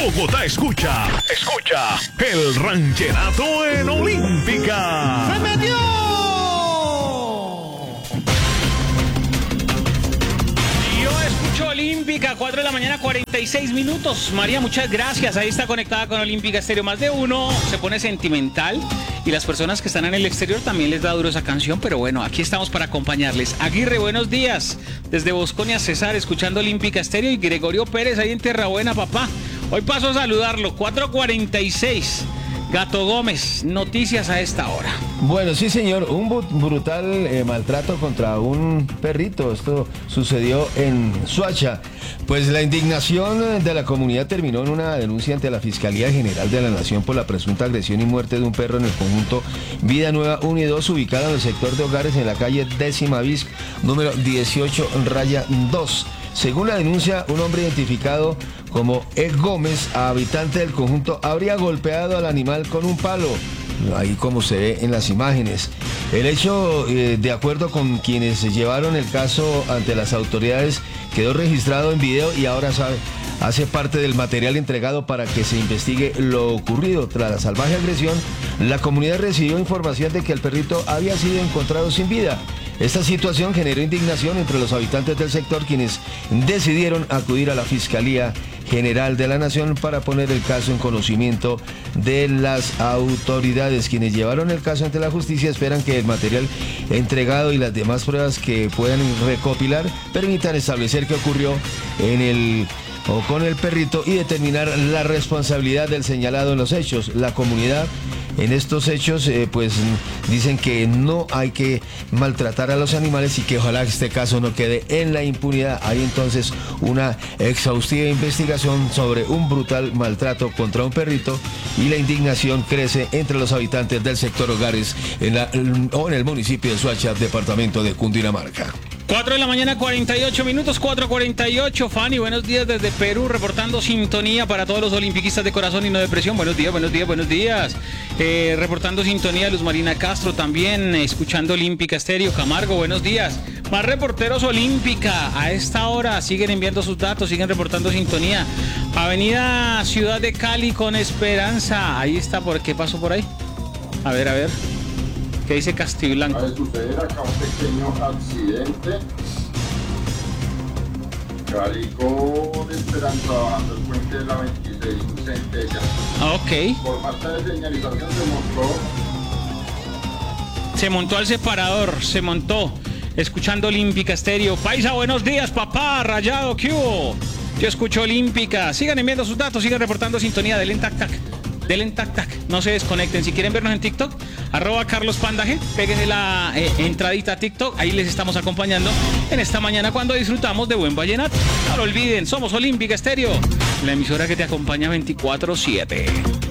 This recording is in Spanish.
Bogotá escucha el rancherato en Olímpica. ¡Se metió! Olímpica, 4 de la mañana, 46 minutos. María, muchas gracias. Ahí está conectada con Olímpica Estéreo. Más de uno se pone sentimental y las personas que están en el exterior también les da duro esa canción, pero bueno, aquí estamos para acompañarles. Aguirre, buenos días. Desde Bosconia, César, escuchando Olímpica Estéreo, y Gregorio Pérez ahí en Tierrabuena, papá. Hoy paso a saludarlo. 4:46. Gato Gómez, noticias a esta hora. Bueno, sí señor, un brutal maltrato contra un perrito. Esto sucedió en Soacha. Pues la indignación de la comunidad terminó en una denuncia ante la Fiscalía General de la Nación por la presunta agresión y muerte de un perro en el conjunto Vida Nueva 1 y 2, ubicado en el sector de hogares en la calle 10ª bis, número 18-2. Según la denuncia, un hombre identificado como Ed Gómez, habitante del conjunto, habría golpeado al animal con un palo, ahí como se ve en las imágenes. El hecho, de acuerdo con quienes llevaron el caso ante las autoridades, quedó registrado en video y ahora hace parte del material entregado para que se investigue lo ocurrido. Tras la salvaje agresión, la comunidad recibió información de que el perrito había sido encontrado sin vida. Esta situación generó indignación entre los habitantes del sector, quienes decidieron acudir a la Fiscalía General de la Nación para poner el caso en conocimiento de las autoridades. Quienes llevaron el caso ante la justicia esperan que el material entregado y las demás pruebas que puedan recopilar permitan establecer qué ocurrió con el perrito y determinar la responsabilidad del señalado en los hechos. La comunidad en estos hechos pues dicen que no hay que maltratar a los animales y que ojalá este caso no quede en la impunidad. Hay entonces una exhaustiva investigación sobre un brutal maltrato contra un perrito y la indignación crece entre los habitantes del sector hogares en el municipio de Soacha, departamento de Cundinamarca. 4 de la mañana, 48 minutos, 4:48. Fanny, buenos días desde Perú, reportando sintonía para todos los olimpiquistas de corazón y no de presión. Buenos días, buenos días, buenos días. Reportando sintonía Luz Marina Castro también, escuchando Olímpica Estéreo. Camargo, buenos días. Más reporteros Olímpica a esta hora, siguen enviando sus datos, siguen reportando sintonía. Avenida Ciudad de Cali con Esperanza. Ahí está, ¿qué pasó por ahí? A ver. ¿Qué dice Castiblanco? Al suceder acá un pequeño accidente, Cali con Esperanza bajando el puente de la 26 Centella. Ok. Por falta de señalización se montó al separador, escuchando Olímpica Estéreo. Paisa, buenos días, papá, Rayado, ¿qué hubo? Yo escucho Olímpica. Sigan enviando sus datos, sigan reportando sintonía del tac. No se desconecten. Si quieren vernos en TikTok, @CarlosPandaG, péguenle la entradita a TikTok. Ahí les estamos acompañando en esta mañana cuando disfrutamos de buen vallenato. No lo olviden, somos Olímpica Estéreo, la emisora que te acompaña 24/7.